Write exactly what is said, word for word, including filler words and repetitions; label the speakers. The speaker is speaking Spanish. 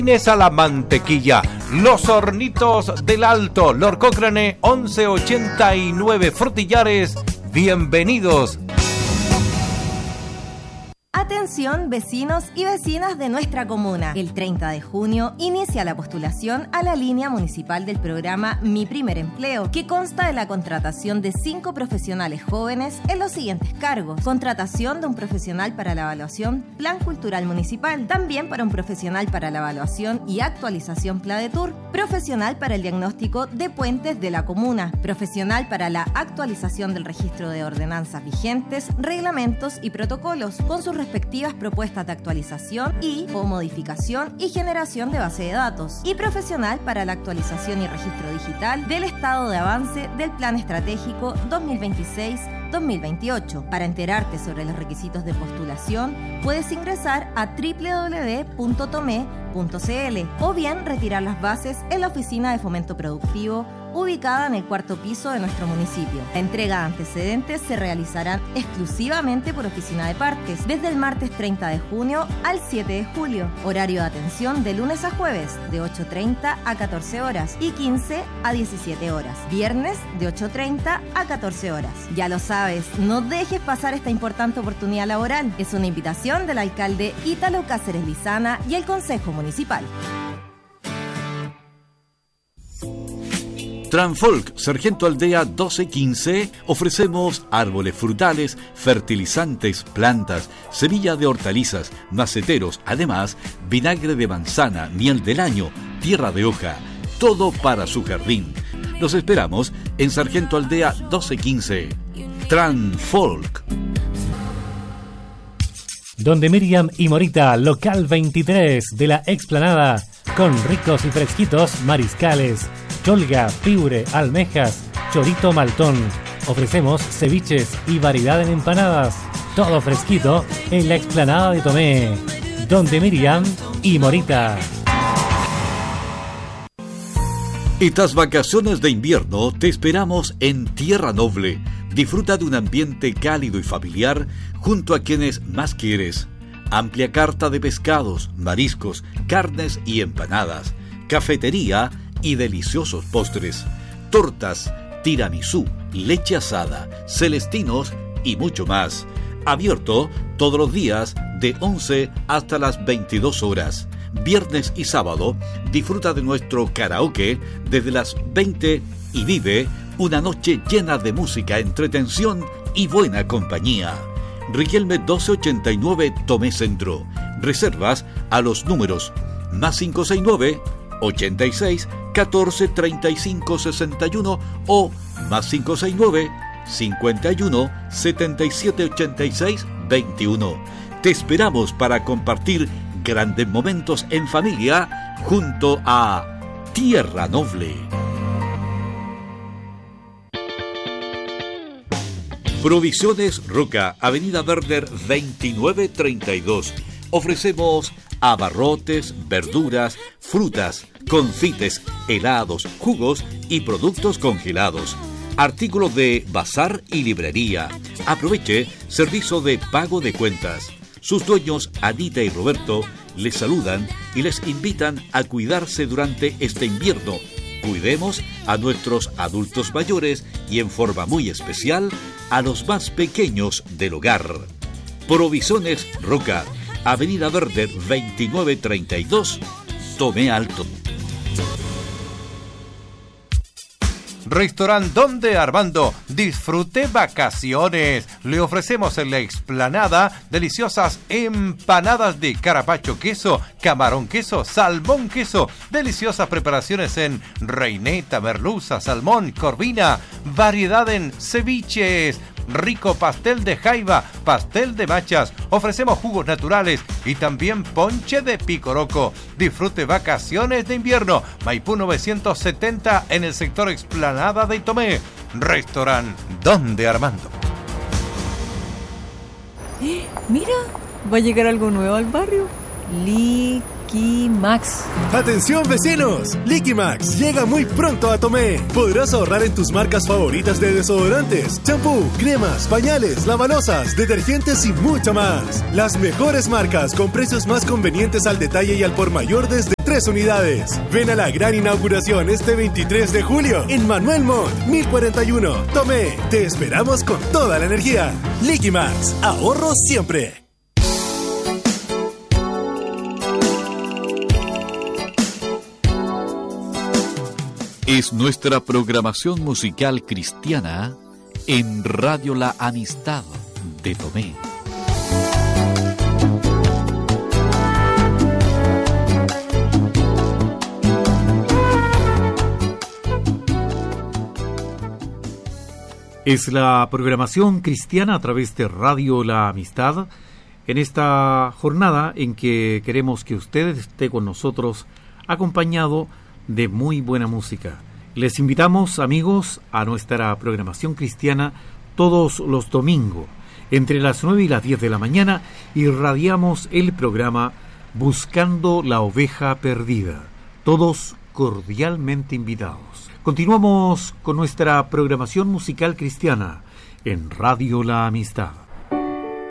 Speaker 1: a la mantequilla. Los Hornitos del Alto, Lord Cochrane once ochenta y nueve Frutillares. Bienvenidos.
Speaker 2: Atención vecinos y vecinas de nuestra comuna. El treinta de junio inicia la postulación a la línea municipal del programa Mi Primer Empleo, que consta de la contratación de cinco profesionales jóvenes en los siguientes cargos. Contratación de un profesional para la evaluación Plan Cultural Municipal, también para un profesional para la evaluación y actualización PLADETUR, profesional para el diagnóstico de puentes de la comuna, profesional para la actualización del registro de ordenanzas vigentes, reglamentos y protocolos, con sus respectivas propuestas de actualización y o modificación y generación de base de datos, y profesional para la actualización y registro digital del estado de avance del Plan Estratégico dos mil veintiséis dos mil veintiocho. Para enterarte sobre los requisitos de postulación, puedes ingresar a doble u doble u doble u punto tome punto ce ele o bien retirar las bases en la Oficina de Fomento Productivo ubicada en el cuarto piso de nuestro municipio. La entrega de antecedentes se realizarán exclusivamente por oficina de partes desde el martes treinta de junio al siete de julio. Horario de atención de lunes a jueves de ocho treinta a catorce horas y quince a diecisiete horas. Viernes de ocho treinta a catorce horas. Ya lo sabes, no dejes pasar esta importante oportunidad laboral. Es una invitación del alcalde Ítalo Cáceres Lizana y el Consejo Municipal.
Speaker 3: Transfolk, Sargento Aldea doce quince, ofrecemos árboles frutales, fertilizantes, plantas, semilla de hortalizas, maceteros, además vinagre de manzana, miel del año, tierra de hoja, todo para su jardín. Los esperamos en Sargento Aldea doce quince. Transfolk.
Speaker 4: Donde Miriam y Morita, local veintitrés de la Explanada, con ricos y fresquitos mariscales, cholga, piure, almejas, chorito maltón. Ofrecemos ceviches y variedad en empanadas. Todo fresquito en la Explanada de Tomé. Donde Miriam y Morita.
Speaker 3: Estas vacaciones de invierno te esperamos en Tierra Noble. Disfruta de un ambiente cálido y familiar junto a quienes más quieres. Amplia carta de pescados, mariscos, carnes y empanadas, cafetería y deliciosos postres, tortas, tiramisú, leche asada, celestinos y mucho más. Abierto todos los días de once hasta las veintidós horas. Viernes y sábado disfruta de nuestro karaoke desde las veinte y vive una noche llena de música, entretención y buena compañía. Riquelme doce ochenta y nueve Tomé Centro. Reservas a los números más cinco seis nueve, ochenta y seis, catorce, treinta y cinco, sesenta y uno o más cinco seis nueve, cincuenta y uno, setenta y siete, ochenta y seis, veintiuno. Te esperamos para compartir grandes momentos en familia junto a Tierra Noble. Provisiones Roca, Avenida Werner veintinueve treinta y dos. Ofrecemos abarrotes, verduras, frutas, confites, helados, jugos y productos congelados. Artículos de bazar y librería. Aproveche servicio de pago de cuentas. Sus dueños, Anita y Roberto, les saludan y les invitan a cuidarse durante este invierno. Cuidemos a nuestros adultos mayores y en forma muy especial a los más pequeños del hogar. Provisiones Roca, Avenida Verde veintinueve treinta y dos, Tomé Alto.
Speaker 1: Restaurant Donde Armando, disfrute vacaciones. Le ofrecemos en la explanada deliciosas empanadas de carapacho queso, camarón queso, salmón queso, deliciosas preparaciones en reineta, merluza, salmón, corvina, variedad en ceviches, rico pastel de jaiba, pastel de machas. Ofrecemos jugos naturales y también ponche de picoroco. Disfrute vacaciones de invierno. Maipú novecientos setenta en el sector explanada de Tomé. Restaurant Donde Armando.
Speaker 5: ¿Eh? Mira, va a llegar algo nuevo al barrio. Liquimax.
Speaker 6: ¡Atención vecinos! Liquimax llega muy pronto a Tomé. Podrás ahorrar en tus marcas favoritas de desodorantes, champú, cremas, pañales, lavalosas, detergentes y mucho más. Las mejores marcas con precios más convenientes al detalle y al por mayor desde tres unidades. Ven a la gran inauguración este veintitrés de julio en Manuel Montt, mil cuarenta y uno. Tomé, te esperamos con toda la energía. Liquimax, ahorro siempre.
Speaker 3: Es nuestra programación musical cristiana en Radio La Amistad de Tomé.
Speaker 4: Es la programación cristiana a través de Radio La Amistad en esta jornada en que queremos que usted esté con nosotros acompañado de muy buena música. Les invitamos, amigos, a nuestra programación cristiana todos los domingos entre las nueve y las diez de la mañana. Irradiamos el programa Buscando la Oveja Perdida. Todos cordialmente invitados. Continuamos con nuestra programación musical cristiana en Radio La Amistad.